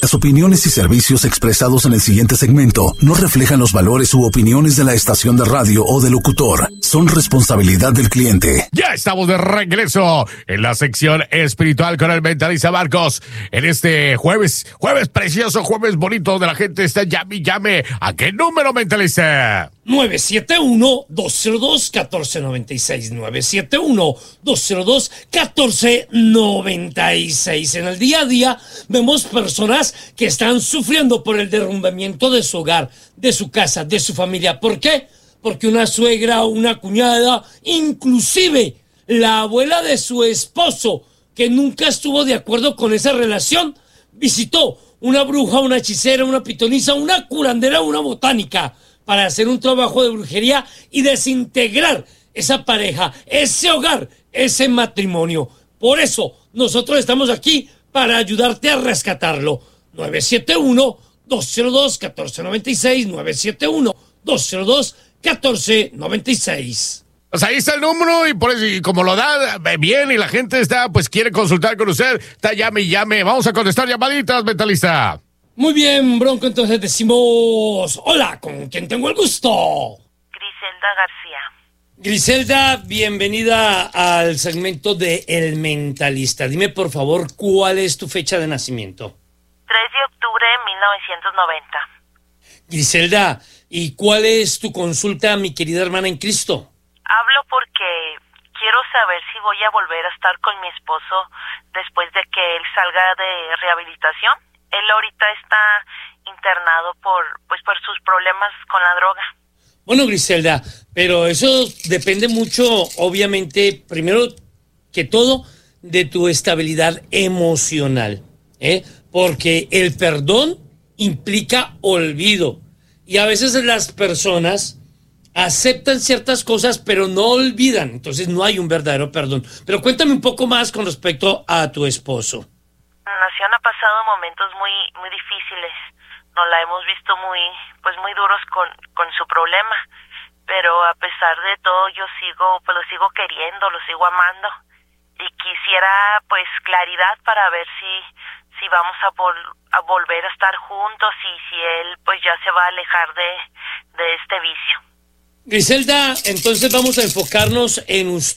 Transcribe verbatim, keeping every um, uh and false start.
Las opiniones y servicios expresados en el siguiente segmento no reflejan los valores u opiniones de la estación de radio o del locutor. Son responsabilidad del cliente. Ya estamos de regreso en la sección espiritual con el mentalista Marcos. En este jueves, jueves precioso, jueves bonito, donde la gente está llame y llame. ¿A qué número, mentalista? nueve siete uno, dos cero dos, uno cuatro nueve seis. nueve siete uno, dos cero dos, uno cuatro nueve seis. En el día a día vemos personas que están sufriendo por el derrumbamiento de su hogar, de su casa, de su familia. ¿Por qué? Porque una suegra, una cuñada, inclusive la abuela de su esposo, que nunca estuvo de acuerdo con esa relación, visitó una bruja, una hechicera, una pitonisa, una curandera, una botánica, para hacer un trabajo de brujería y desintegrar esa pareja, ese hogar, ese matrimonio. Por eso, nosotros estamos aquí para ayudarte a rescatarlo. nueve siete uno, dos cero dos, uno cuatro nueve seis, nueve siete uno, dos cero dos, uno cuatro nueve seis. Pues ahí está el número y por eso, y como lo da bien y la gente está, pues quiere consultar con usted, está llame y llame. Vamos a contestar llamaditas, mentalista. Muy bien, Bronco, entonces decimos, hola, ¿con quién tengo el gusto? Griselda García. Griselda, bienvenida al segmento de El Mentalista. Dime, por favor, ¿cuál es tu fecha de nacimiento? tres de octubre de mil novecientos noventa. Griselda, ¿y cuál es tu consulta, mi querida hermana en Cristo? Hablo porque quiero saber si voy a volver a estar con mi esposo después de que él salga de rehabilitación. Él ahorita está internado por, pues, por sus problemas con la droga. Bueno, Griselda, pero eso depende mucho, obviamente, primero que todo, de tu estabilidad emocional, ¿eh? Porque el perdón implica olvido. Y a veces las personas aceptan ciertas cosas, pero no olvidan. Entonces no hay un verdadero perdón. Pero cuéntame un poco más con respecto a tu esposo. Nación ha pasado momentos muy muy difíciles. Nos la hemos visto muy pues muy duros con con su problema, pero a pesar de todo yo sigo pues lo sigo queriendo, lo sigo amando y quisiera pues claridad para ver si si vamos a vol- a volver a estar juntos y si él pues ya se va a alejar de de este vicio. Griselda, entonces vamos a enfocarnos en usted.